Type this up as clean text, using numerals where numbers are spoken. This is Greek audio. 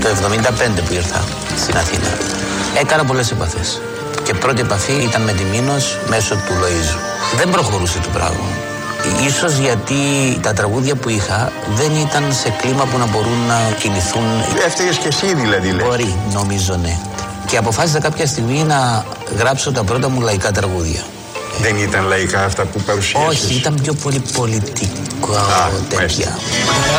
το 1975 που ήρθα στην Αθήνα. Έκανα πολλές επαφές. Και πρώτη επαφή ήταν με τη Μήνος μέσω του Λοΐζου. Δεν προχωρούσε το πράγμα. Ίσως γιατί τα τραγούδια που είχα δεν ήταν σε κλίμα που να μπορούν να κινηθούν. Έφταιγες και εσύ δηλαδή, λες. Μπορεί, νομίζω, ναι. Και αποφάσισα κάποια στιγμή να γράψω τα πρώτα μου λαϊκά τραγούδια. Δεν ήταν λαϊκά αυτά που παρουσίασες? Όχι, ήταν πιο πολύ πολιτικά τέτοια.